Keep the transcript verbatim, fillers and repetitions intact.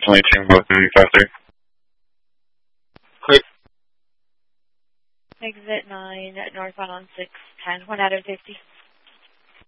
twenty-two, both in five three. Clear. Exit nine, northbound on six ten, one out of fifty.